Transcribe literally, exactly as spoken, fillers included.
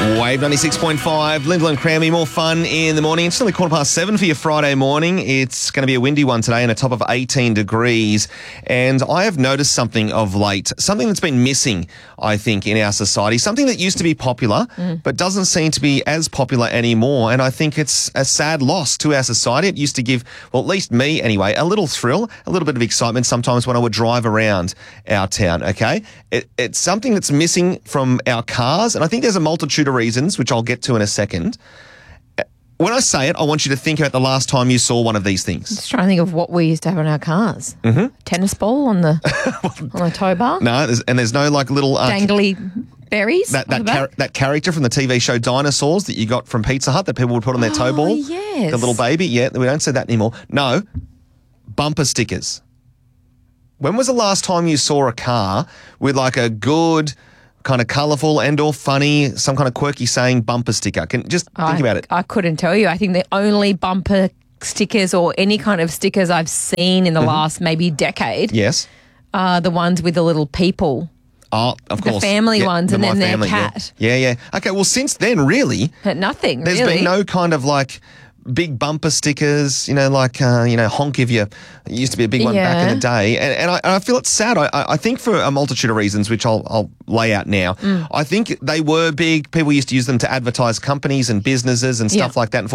Wave ninety-six point five, Lyndall and Crammy, more fun in the morning. It's only quarter past seven for your Friday morning. It's going to be a windy one today and a top of eighteen degrees. And I have noticed something of late, something that's been missing, I think, in our society, something that used to be popular mm. but doesn't seem to be as popular anymore. And I think it's a sad loss to our society. It used to give, well, at least me anyway, a little thrill, a little bit of excitement sometimes when I would drive around our town, okay? It, it's something that's missing from our cars, and I think there's a multitude of reasons, which I'll get to in a second. When I say it, I want you to think about the last time you saw one of these things. Just trying to think of what we used to have on our cars. Mm-hmm. Tennis ball on the on the tow bar. No, there's, and there's no like little uh, dangly berries. That that, char- that character from the T V show Dinosaurs that you got from Pizza Hut that people would put on their oh, tow ball. Yes, the little baby. Yeah, we don't say that anymore. No, bumper stickers. When was the last time you saw a car with like a good, kind of colourful and or funny, some kind of quirky saying bumper sticker? Can just think I, about it. I couldn't tell you. I think the only bumper stickers or any kind of stickers I've seen in the mm-hmm. last maybe decade yes. are the ones with the little people. Oh, of course. The family yeah, ones the and then family, their cat. Yeah. yeah, yeah. Okay, well, since then, really. But nothing, There's really. been no kind of like big bumper stickers, you know, like, uh, you know, honk if you, it used to be a big one yeah. back in the day. And, and, I, and I feel it's sad. I, I think for a multitude of reasons, which I'll, I'll lay out now, mm. I think they were big. People used to use them to advertise companies and businesses and stuff yeah. like that. And for